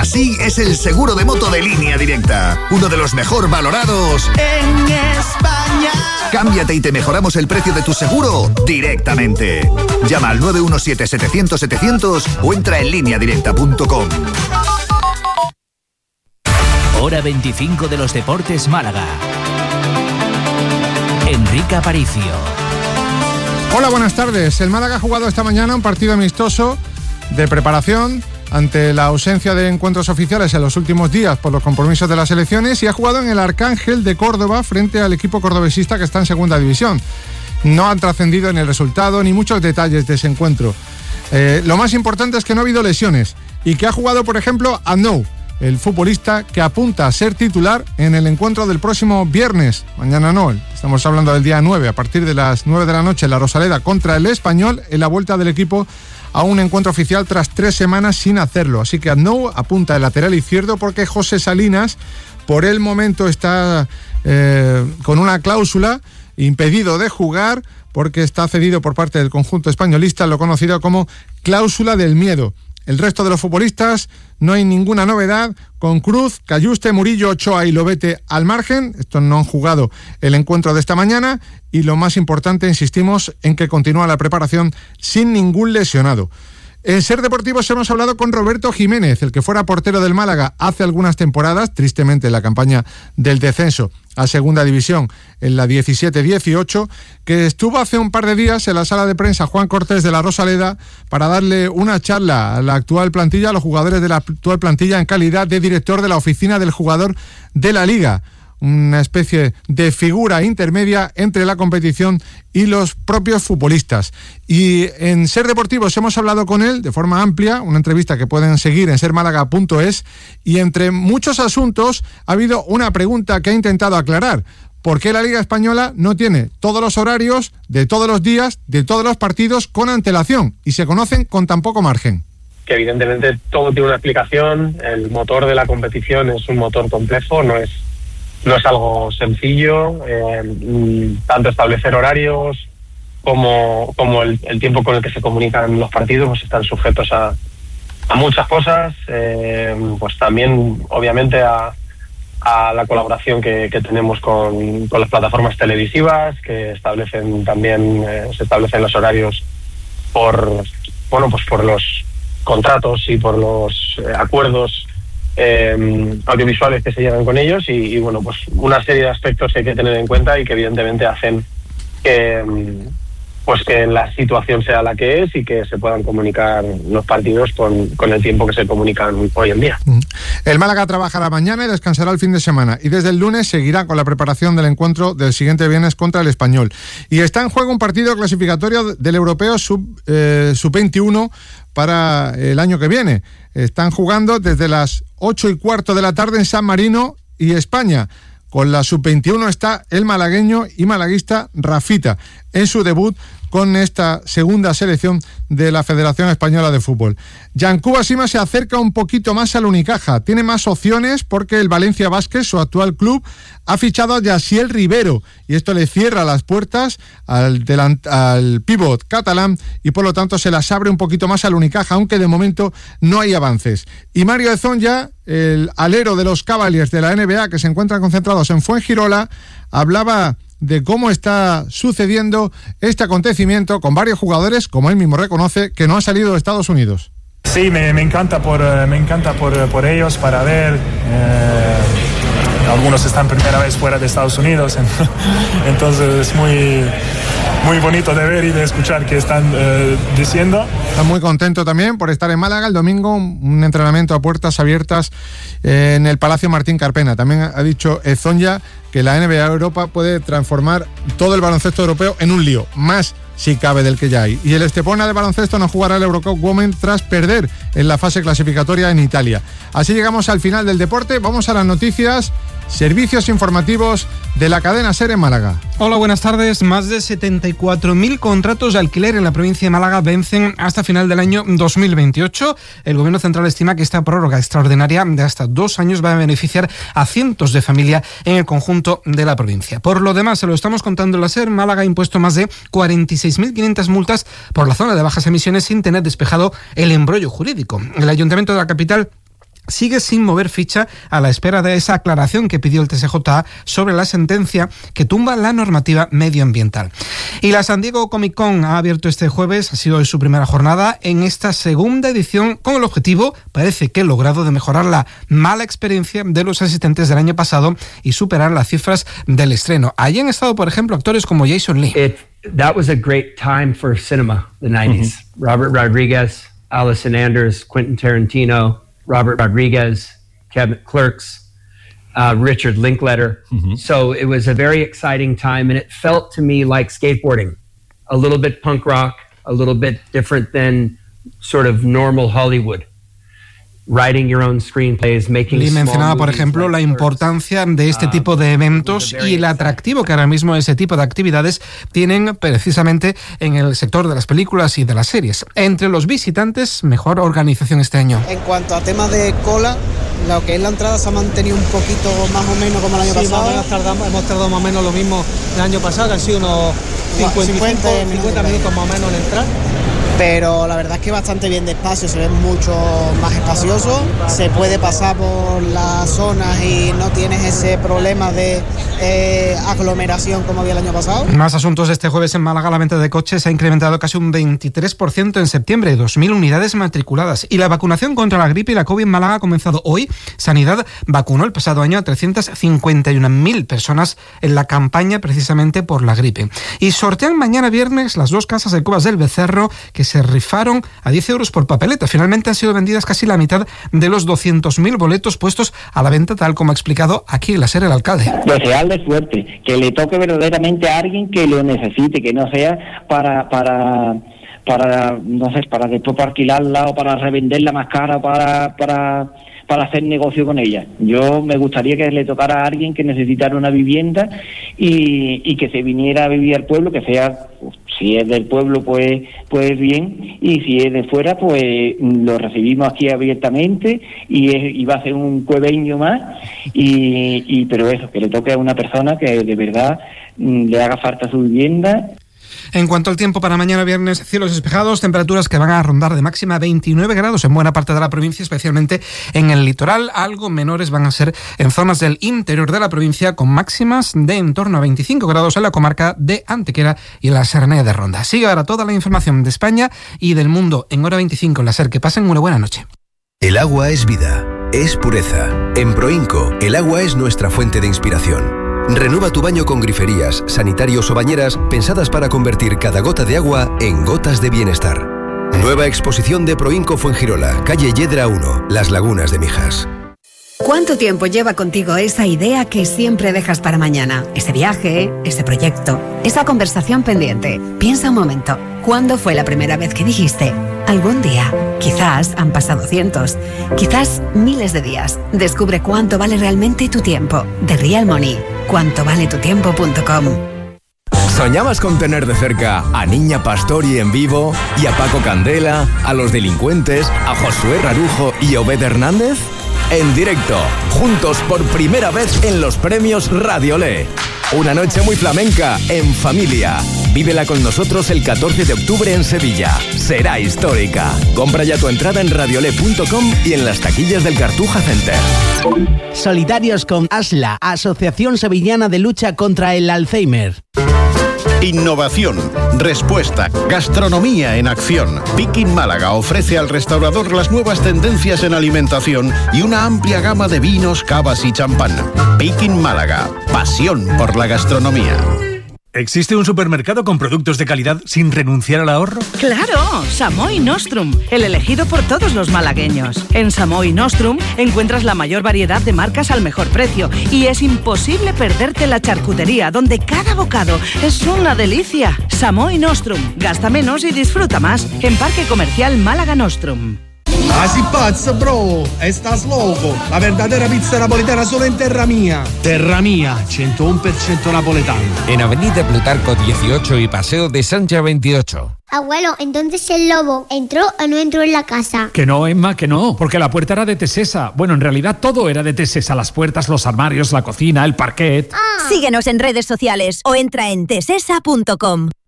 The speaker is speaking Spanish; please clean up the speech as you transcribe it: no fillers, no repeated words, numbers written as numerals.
así es el seguro de moto de Línea Directa, uno de los mejor valorados en España. Cámbiate y te mejoramos el precio de tu seguro directamente. Llama al 917-700-700 o entra en lineadirecta.com. Hora 25 de los Deportes Málaga. Enrique Aparicio. Hola, buenas tardes. El Málaga ha jugado esta mañana un partido amistoso de preparación ante la ausencia de encuentros oficiales en los últimos días por los compromisos de las selecciones, y ha jugado en el Arcángel de Córdoba frente al equipo cordobesista que está en segunda división. No han trascendido en el resultado ni muchos detalles de ese encuentro. Lo más importante es que no ha habido lesiones y que ha jugado, por ejemplo, Anou, el futbolista que apunta a ser titular en el encuentro del próximo viernes. Mañana no, estamos hablando del día 9, a partir de las 9 de la noche en la Rosaleda contra el Español, en la vuelta del equipo a un encuentro oficial tras 3 semanas sin hacerlo. Así que Anou apunta el lateral izquierdo porque José Salinas por el momento está con una cláusula, impedido de jugar porque está cedido por parte del conjunto españolista, lo conocido como cláusula del miedo. El resto de los futbolistas no hay ninguna novedad, con Cruz, Cayuste, Murillo, Ochoa y Lobete al margen. Estos no han jugado el encuentro de esta mañana y lo más importante, insistimos, en que continúa la preparación sin ningún lesionado. En Ser Deportivos hemos hablado con Roberto Jiménez, el que fuera portero del Málaga hace algunas temporadas, tristemente en la campaña del descenso a segunda división en la 17-18, que estuvo hace un par de días en la sala de prensa Juan Cortés de la Rosaleda para darle una charla a la actual plantilla, a los jugadores de la actual plantilla en calidad de director de la oficina del jugador de la Liga, una especie de figura intermedia entre la competición y los propios futbolistas. Y en Ser Deportivos hemos hablado con él de forma amplia, una entrevista que pueden seguir en sermálaga.es, y entre muchos asuntos ha habido una pregunta que ha intentado aclarar: ¿por qué la Liga Española no tiene todos los horarios de todos los días, de todos los partidos con antelación y se conocen con tan poco margen? Que evidentemente todo tiene una explicación. El motor de la competición es un motor complejo, no es algo sencillo, tanto establecer horarios como el tiempo con el que se comunican los partidos, pues están sujetos a muchas cosas, pues también obviamente a la colaboración que tenemos con las plataformas televisivas, que establecen también, se establecen los horarios por los contratos y por los acuerdos audiovisuales que se llevan con ellos, y bueno, pues una serie de aspectos que hay que tener en cuenta y que evidentemente hacen que la situación sea la que es y que se puedan comunicar los partidos con el tiempo que se comunican hoy en día. El Málaga trabajará mañana y descansará el fin de semana, y desde el lunes seguirá con la preparación del encuentro del siguiente viernes contra el Español. Y está en juego un partido clasificatorio del Europeo Sub-21 para el año que viene. Están jugando desde las 8:15 de la tarde en San Marino y España. Con la Sub-21 está el malagueño y malaguista Rafita en su debut con esta segunda selección de la Federación Española de Fútbol. Yancuba Sima se acerca un poquito más al Unicaja. Tiene más opciones porque el Valencia Basket, su actual club, ha fichado a Yaciel Rivero, y esto le cierra las puertas al pívot catalán y por lo tanto se las abre un poquito más al Unicaja, aunque de momento no hay avances. Y Mario Ezonja, el alero de los Cavaliers de la NBA que se encuentran concentrados en Fuengirola, hablaba de cómo está sucediendo este acontecimiento con varios jugadores, como él mismo reconoce, que no han salido de Estados Unidos. Sí, me encanta por ellos, para ver. Algunos están primera vez fuera de Estados Unidos, entonces es muy bonito de ver y de escuchar qué están diciendo. Está muy contento también por estar en Málaga el domingo, un entrenamiento a puertas abiertas en el Palacio Martín Carpena. También ha dicho Ezonja que la NBA Europa puede transformar todo el baloncesto europeo en un lío, más si cabe del que ya hay. Y el Estepona de baloncesto no jugará el Eurocup Women tras perder en la fase clasificatoria en Italia. Así llegamos al final del deporte. Vamos a las noticias, servicios informativos de la cadena SER en Málaga. Hola, buenas tardes. Más de 74.000 contratos de alquiler en la provincia de Málaga vencen hasta final del año 2028. El Gobierno Central estima que esta prórroga extraordinaria de hasta 2 años va a beneficiar a cientos de familias en el conjunto de la provincia. Por lo demás, se lo estamos contando en la SER, Málaga ha impuesto más de 46.500 multas por la zona de bajas emisiones sin tener despejado el embrollo jurídico. El Ayuntamiento de la capital sigue sin mover ficha a la espera de esa aclaración que pidió el TSJA sobre la sentencia que tumba la normativa medioambiental. Y la San Diego Comic Con ha abierto este jueves, ha sido hoy su primera jornada en esta segunda edición, con el objetivo, parece que logrado, de mejorar la mala experiencia de los asistentes del año pasado y superar las cifras del estreno. Allí han estado, por ejemplo, actores como Jason Lee. That was a great time for cinema, the 90s. Robert Rodriguez, Allison Anders, Quentin Tarantino, Robert Rodriguez, Kevin Clerks, Richard Linklater. So it was a very exciting time, and it felt to me like skateboarding, a little bit punk rock, a little bit different than sort of normal Hollywood. Writing your own screenplays, making Lee mencionaba, por ejemplo, la importancia de este tipo de eventos y el atractivo que ahora mismo ese tipo de actividades tienen precisamente en el sector de las películas y de las series. Entre los visitantes, mejor organización este año. En cuanto a temas de cola, lo que es la entrada se ha mantenido un poquito más o menos como el año pasado. Hemos tardado más o menos lo mismo del año pasado, que han sido unos 50 minutos más o menos en entrar. Pero la verdad es que bastante bien de espacio, se ve mucho más espacioso, se puede pasar por las zonas y no tienes ese problema de aglomeración como había el año pasado. Más asuntos. Este jueves en Málaga la venta de coches ha incrementado casi un 23% en septiembre, 2.000 unidades matriculadas. Y la vacunación contra la gripe y la COVID en Málaga ha comenzado hoy. Sanidad vacunó el pasado año a 351.000 personas en la campaña precisamente por la gripe. Y sortean mañana viernes las 2 casas de Cubas del Becerro que se rifaron a 10 euros por papeleta. Finalmente han sido vendidas casi la mitad de los 200.000 boletos puestos a la venta, tal como ha explicado aquí en la SER el alcalde. Desearle suerte, que le toque verdaderamente a alguien que lo necesite, que no sea para no sé, para después para alquilarla o para revenderla más cara, para hacer negocio con ella. Yo me gustaría que le tocara a alguien que necesitara una vivienda y que se viniera a vivir al pueblo, que sea, si es del pueblo pues bien, y si es de fuera pues lo recibimos aquí abiertamente y va a ser un cueveño más, pero eso, que le toque a una persona que de verdad le haga falta su vivienda. En cuanto al tiempo para mañana viernes, cielos despejados, temperaturas que van a rondar de máxima 29 grados en buena parte de la provincia, especialmente en el litoral. Algo menores van a ser en zonas del interior de la provincia, con máximas de en torno a 25 grados en la comarca de Antequera y en la Serranía de Ronda. Sigue ahora toda la información de España y del mundo en Hora 25 en la SER. Que pasen una buena noche. El agua es vida, es pureza. En Proinco, el agua es nuestra fuente de inspiración. Renueva tu baño con griferías, sanitarios o bañeras pensadas para convertir cada gota de agua en gotas de bienestar. Nueva exposición de Proinco Fuengirola, calle Yedra 1, Las Lagunas de Mijas. ¿Cuánto tiempo lleva contigo esa idea que siempre dejas para mañana? Ese viaje, ese proyecto, esa conversación pendiente. Piensa un momento, ¿cuándo fue la primera vez que dijiste? Algún día. Quizás han pasado cientos, quizás miles de días. Descubre cuánto vale realmente tu tiempo. The Real Money. cuantovaletutiempo.com. ¿Soñabas con tener de cerca a Niña Pastori en vivo y a Paco Candela, a Los Delincuentes, a Josué Rarujo y Obed Hernández? En directo, juntos por primera vez en los premios Radiolé. Una noche muy flamenca, en familia. Vívela con nosotros el 14 de octubre en Sevilla. Será histórica. Compra ya tu entrada en radiolé.com y en las taquillas del Cartuja Center. Solidarios con ASLA, Asociación Sevillana de Lucha contra el Alzheimer. Innovación, respuesta, gastronomía en acción. Picking Málaga ofrece al restaurador las nuevas tendencias en alimentación y una amplia gama de vinos, cavas y champán. Picking Málaga, pasión por la gastronomía. ¿Existe un supermercado con productos de calidad sin renunciar al ahorro? ¡Claro! Samoy Nostrum, el elegido por todos los malagueños. En Samoy Nostrum encuentras la mayor variedad de marcas al mejor precio y es imposible perderte la charcutería, donde cada bocado es una delicia. Samoy Nostrum, gasta menos y disfruta más. En Parque Comercial Málaga Nostrum. Así pazzo, bro, estás loco. La verdadera pizza napolitana solo en Terra Mía. Terra Mía, 101% napoletano. En Avenida Plutarco 18 y Paseo de Sancha 28. Abuelo, entonces el lobo ¿entró o no entró en la casa? Que no, Emma, que no, porque la puerta era de Tesesa. Bueno, en realidad todo era de Tesesa, las puertas, los armarios, la cocina, el parquet. Síguenos en redes sociales o entra en tesesa.com.